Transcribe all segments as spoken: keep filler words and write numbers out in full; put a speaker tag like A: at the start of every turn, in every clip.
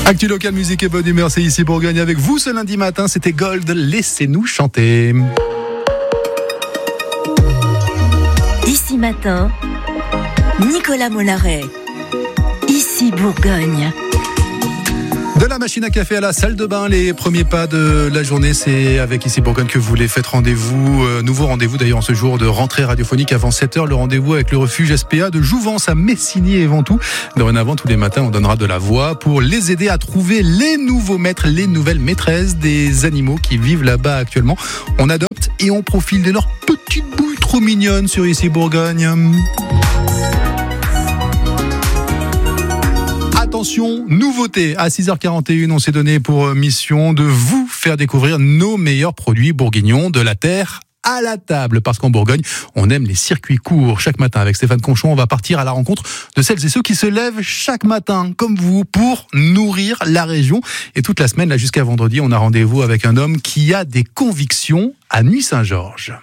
A: Actu local, musique et bonne humeur, c'est ici Bourgogne avec vous ce lundi matin, c'était Gold, laissez-nous chanter.
B: Ici matin, Nicolas Mollaret, ici Bourgogne.
A: De la machine à café à la salle de bain, les premiers pas de la journée, c'est avec Ici Bourgogne que vous les faites rendez-vous. Euh, nouveau rendez-vous d'ailleurs en ce jour de rentrée radiophonique avant sept heures, le rendez-vous avec le refuge S P A de Jouvence à Messigny et Ventoux. Dorénavant, tous les matins, on donnera de la voix pour les aider à trouver les nouveaux maîtres, les nouvelles maîtresses des animaux qui vivent là-bas actuellement. On adopte et on profile de leurs petites bouilles trop mignonnes sur Ici Bourgogne. Attention, nouveauté, à six heures quarante et une, on s'est donné pour mission de vous faire découvrir nos meilleurs produits bourguignons de la terre à la table. Parce qu'en Bourgogne, on aime les circuits courts. Chaque matin, avec Stéphane Conchon, on va partir à la rencontre de celles et ceux qui se lèvent chaque matin, comme vous, pour nourrir la région. Et toute la semaine, là jusqu'à vendredi, on a rendez-vous avec un homme qui a des convictions à Nuits-Saint-Georges.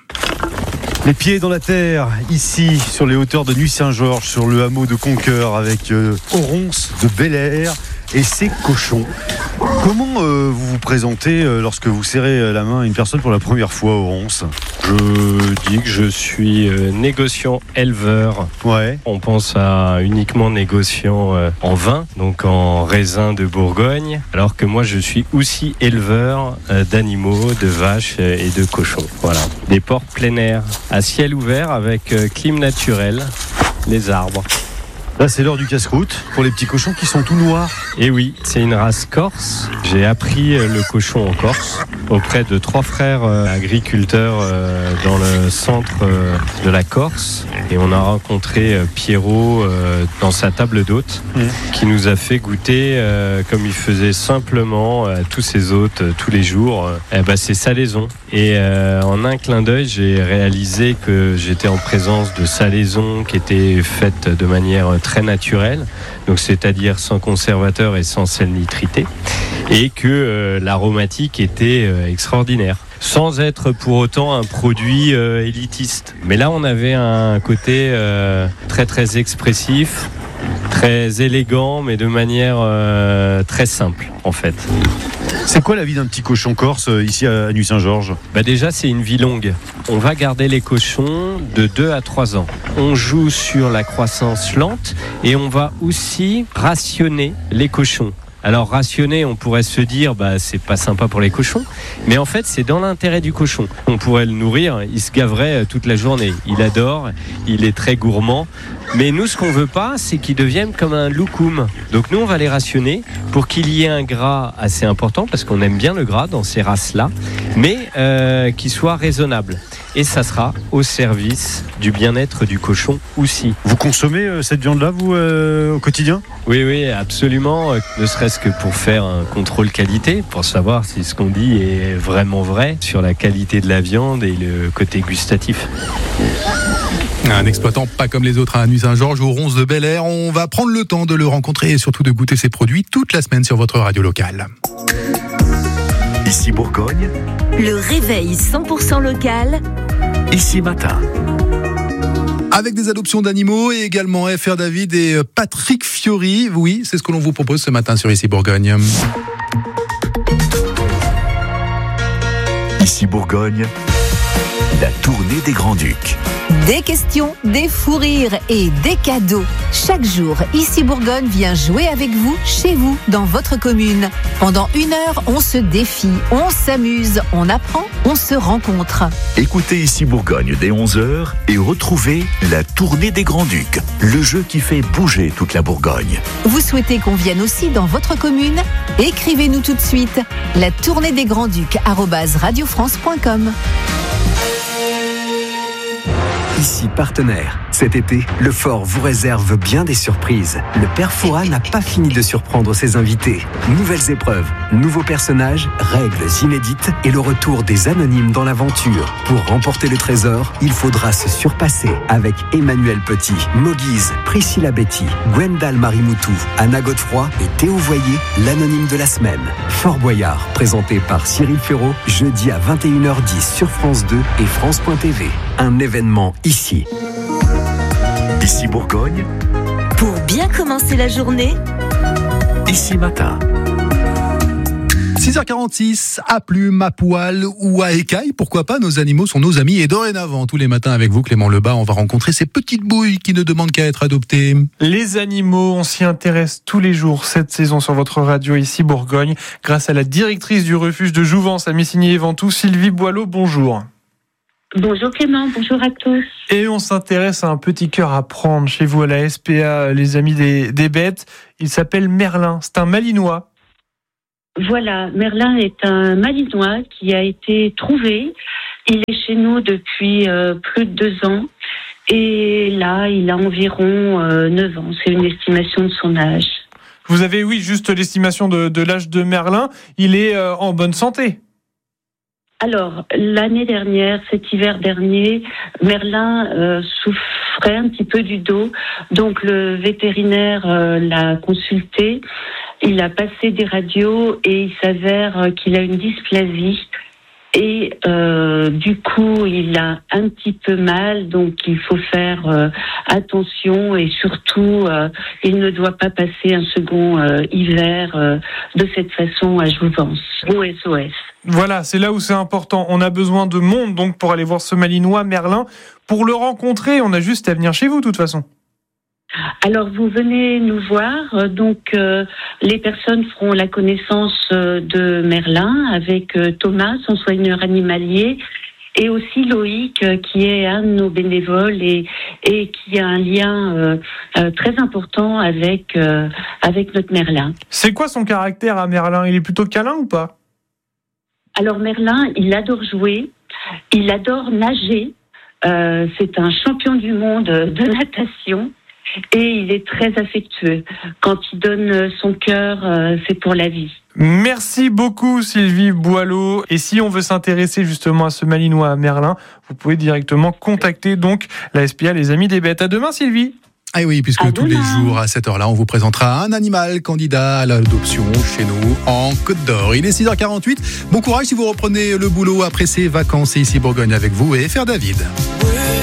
C: Les pieds dans la terre, ici, sur les hauteurs de Nuits-Saint-Georges, sur le hameau de Conqueur, avec euh, Oronce de Bel-Air et ses cochons. Comment euh, vous vous présentez euh, lorsque vous serrez la main à une personne pour la première fois, Oronce ?
D: Je dis que je suis euh, négociant éleveur.
C: Ouais.
D: On pense à uniquement négociant euh, en vin, donc en raisin de Bourgogne, alors que moi je suis aussi éleveur euh, d'animaux, de vaches euh, et de cochons. Voilà. Des porcs plein air, à ciel ouvert avec euh, clim naturel, les arbres.
C: Là, c'est l'heure du casse-croûte pour les petits cochons qui sont tout noirs.
D: Et oui, c'est une race corse. J'ai appris le cochon en Corse auprès de trois frères agriculteurs dans le centre de la Corse. Et on a rencontré Pierrot dans sa table d'hôtes mmh. qui nous a fait goûter, comme il faisait simplement à tous ses hôtes tous les jours, eh ben, ses salaisons. Et en un clin d'œil, j'ai réalisé que j'étais en présence de salaisons qui étaient faites de manière très très naturel, donc c'est-à-dire sans conservateur et sans sel nitrité, et que euh, l'aromatique était euh, extraordinaire, sans être pour autant un produit euh, élitiste. Mais là, on avait un côté euh, très très expressif, très élégant, mais de manière euh, très simple, en fait.
C: C'est quoi la vie d'un petit cochon corse euh, ici à Nuits-Saint-Georges ?
D: Bah déjà, c'est une vie longue. On va garder les cochons de deux à trois ans. On joue sur la croissance lente et on va aussi rationner les cochons. Alors rationner, on pourrait se dire bah c'est pas sympa pour les cochons, mais en fait c'est dans l'intérêt du cochon. On pourrait le nourrir, il se gaverait toute la journée. Il adore, il est très gourmand. Mais nous, ce qu'on veut pas, c'est qu'ils deviennent comme un loukoum. Donc nous, on va les rationner pour qu'il y ait un gras assez important, parce qu'on aime bien le gras dans ces races-là, mais euh, qui soit raisonnable. Et ça sera au service du bien-être du cochon aussi.
C: Vous consommez euh, cette viande-là, vous, euh, au quotidien ?
D: Oui, oui, absolument. Ne serait-ce que pour faire un contrôle qualité, pour savoir si ce qu'on dit est vraiment vrai sur la qualité de la viande et le côté gustatif.
A: Un exploitant pas comme les autres à Nuits-Saint-Georges, Oronce de Bel-Air. On va prendre le temps de le rencontrer et surtout de goûter ses produits toute la semaine sur votre radio locale.
E: Ici Bourgogne,
B: le réveil cent pour cent local,
E: Ici matin.
A: Avec des adoptions d'animaux et également F R David et Patrick Fiori. Oui, c'est ce que l'on vous propose ce matin sur Ici Bourgogne.
E: Ici Bourgogne, la tournée des Grands-Ducs.
B: Des questions, des fous rires et des cadeaux. Chaque jour, Ici Bourgogne vient jouer avec vous, chez vous, dans votre commune. Pendant une heure, on se défie, on s'amuse, on apprend, on se rencontre.
E: Écoutez Ici Bourgogne dès onze heures et retrouvez la tournée des Grands-Ducs, le jeu qui fait bouger toute la Bourgogne.
B: Vous souhaitez qu'on vienne aussi dans votre commune ? Écrivez-nous tout de suite. La tournée des Grands-Ducs arobase radiofrance point com.
F: Ici partenaire. Cet été, le Fort vous réserve bien des surprises. Le Père Fouras n'a pas fini de surprendre ses invités. Nouvelles épreuves, nouveaux personnages, règles inédites et le retour des anonymes dans l'aventure. Pour remporter le trésor, il faudra se surpasser avec Emmanuel Petit, Moguise, Priscilla Betty, Gwendal Marimoutou, Anna Godefroy et Théo Voyer, l'anonyme de la semaine. Fort Boyard, présenté par Cyril Ferraud, jeudi à vingt et une heures dix sur France deux et France point T V. Un événement ici.
E: Ici Bourgogne,
B: Pour bien commencer la journée,
E: Ici matin.
A: six heures quarante-six, à plume, à poil ou à écaille, pourquoi pas, nos animaux sont nos amis. Et dorénavant, tous les matins avec vous, Clément Lebas, on va rencontrer ces petites bouilles qui ne demandent qu'à être adoptées.
G: Les animaux, on s'y intéresse tous les jours cette saison sur votre radio ici Bourgogne, grâce à la directrice du refuge de Jouvence à Messigny-et-Ventoux, Sylvie Boileau. Bonjour.
H: Bonjour Clément, bonjour à tous.
G: Et on s'intéresse à un petit cœur à prendre chez vous à la S P A, les amis des, des bêtes. Il s'appelle Merlin, c'est un malinois.
H: Voilà, Merlin est un malinois qui a été trouvé. Il est chez nous depuis euh, plus de deux ans. Et là, il a environ euh, neuf ans. C'est une estimation de son âge.
G: Vous avez, oui, juste l'estimation de, de l'âge de Merlin. Il est euh, en bonne santé.
H: Alors, l'année dernière, cet hiver dernier, Merlin euh, souffrait un petit peu du dos. Donc, le vétérinaire euh, l'a consulté. Il a passé des radios et il s'avère qu'il a une dysplasie. Et euh, du coup, il a un petit peu mal, donc il faut faire euh, attention et surtout, euh, il ne doit pas passer un second euh, hiver euh, de cette façon à Jouvence. Au S O S.
G: Voilà, c'est là où c'est important. On a besoin de monde donc pour aller voir ce malinois Merlin. Pour le rencontrer, on a juste à venir chez vous de toute façon.
H: Alors vous venez nous voir, donc euh, les personnes feront la connaissance euh, de Merlin avec euh, Thomas, son soigneur animalier, et aussi Loïc euh, qui est un de nos bénévoles et, et qui a un lien euh, euh, très important avec, euh, avec notre Merlin.
G: C'est quoi son caractère à Merlin ? Il est plutôt câlin ou pas ?
H: Alors Merlin, il adore jouer, il adore nager, euh, c'est un champion du monde de natation. Et il est très affectueux. Quand il donne son cœur, c'est pour la vie.
G: Merci beaucoup Sylvie Boileau. Et si on veut s'intéresser justement à ce malinois à Merlin, vous pouvez directement contacter donc la S P A, les amis des bêtes. À demain Sylvie.
A: Ah oui, puisque
H: à
A: tous
H: demain.
A: les jours à cette heure-là, on vous présentera un animal candidat à l'adoption chez nous en Côte d'Or. Il est six heures quarante-huit. Bon courage si vous reprenez le boulot après ces vacances. Et ici Bourgogne avec vous et F R David.